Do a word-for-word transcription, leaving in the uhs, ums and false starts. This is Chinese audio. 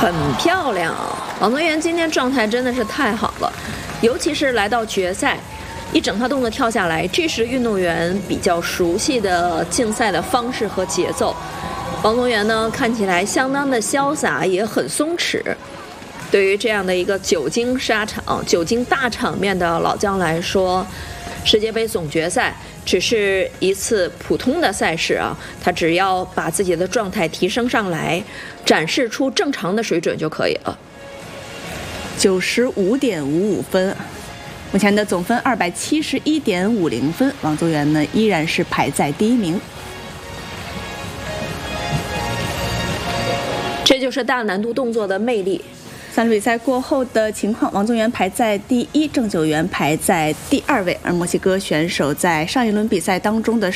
很漂亮啊！王宗源今天状态真的是太好了，尤其是来到决赛，一整套动作跳下来，这是运动员比较熟悉的竞赛的方式和节奏。王宗源呢，看起来相当的潇洒，也很松弛。对于这样的一个久经沙场、久经大场面的老将来说，世界杯总决赛只是一次普通的赛事啊，他只要把自己的状态提升上来，展示出正常的水准就可以了。 九十五点五五分，目前的总分二百七十一点五零分，王宗源呢依然是排在第一名。 这就是大难度动作的魅力。 三轮比赛过后的情况，王宗源排在第一，郑九元排在第二位，而墨西哥选手在上一轮比赛当中的